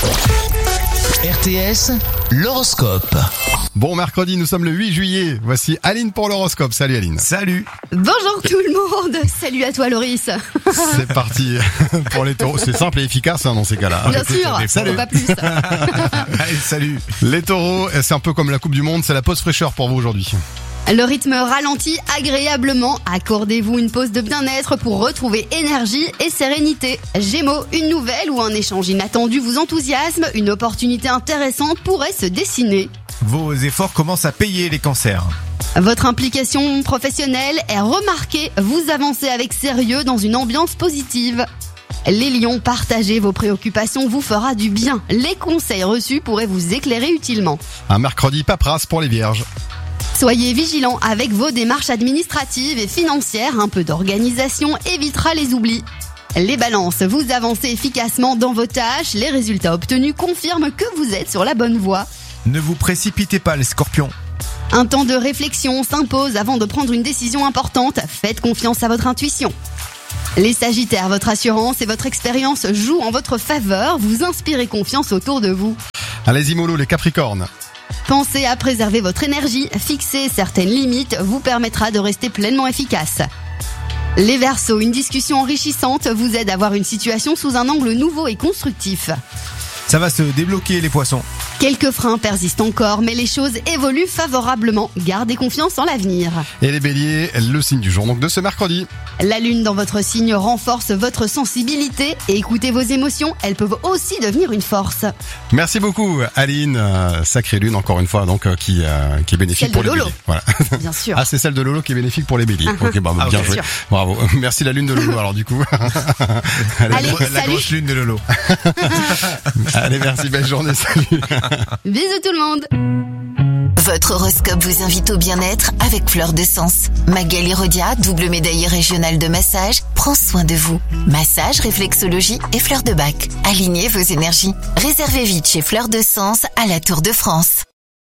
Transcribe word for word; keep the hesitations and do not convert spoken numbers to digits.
R T S, l'horoscope. Bon mercredi, nous sommes le huit juillet. Voici Aline pour l'horoscope. Salut Aline. Salut. Bonjour tout le monde. Salut à toi Loris. C'est parti pour les taureaux. C'est simple et efficace hein, dans ces cas-là. Bien sûr, salut. Pas plus. Allez, salut. Les taureaux, c'est un peu comme la Coupe du Monde, c'est la pause fraîcheur pour vous aujourd'hui. Le rythme ralentit agréablement. Accordez-vous une pause de bien-être pour retrouver énergie et sérénité. Gémeaux, une nouvelle ou un échange inattendu vous enthousiasme. Une opportunité intéressante pourrait se dessiner. Vos efforts commencent à payer, les cancers. Votre implication professionnelle est remarquée. Vous avancez avec sérieux dans une ambiance positive. Les lions, partager vos préoccupations vous fera du bien. Les conseils reçus pourraient vous éclairer utilement. Un mercredi paperasse pour les vierges. Soyez vigilants avec vos démarches administratives et financières. Un peu d'organisation évitera les oublis. Les balances, vous avancez efficacement dans vos tâches. Les résultats obtenus confirment que vous êtes sur la bonne voie. Ne vous précipitez pas, les scorpions. Un temps de réflexion s'impose avant de prendre une décision importante. Faites confiance à votre intuition. Les sagittaires, votre assurance et votre expérience jouent en votre faveur. Vous inspirez confiance autour de vous. Allez-y mollo, les capricornes. Pensez à préserver votre énergie. Fixer certaines limites vous permettra de rester pleinement efficace. Les Verseaux, une discussion enrichissante vous aide à voir une situation sous un angle nouveau et constructif. Ça va se débloquer, les poissons. Quelques freins persistent encore, mais les choses évoluent favorablement. Gardez confiance en l'avenir. Et les béliers, le signe du jour donc de ce mercredi. La lune dans votre signe renforce votre sensibilité et écoutez vos émotions, elles peuvent aussi devenir une force. Merci beaucoup Aline, euh, sacrée lune encore une fois donc euh, qui euh, qui est bénéfique Celle pour de les Lolo. béliers. Voilà. Bien sûr. Ah c'est celle de Lolo qui est bénéfique pour les béliers. Uh-huh. Ok bah, bah, Ah, bien bien joué. sûr. Bravo. Merci la lune de Lolo alors du coup. Allez, Allez, La salut. grosse lune de Lolo. allez merci, belle journée, salut. Bisous tout le monde. Votre horoscope vous invite au bien-être avec Fleur de Sens. Magali Rodia, double médaillée régionale de massage, prend soin de vous. Massage, réflexologie et fleurs de bac. Alignez vos énergies. Réservez vite chez Fleur de Sens à la Tour de France.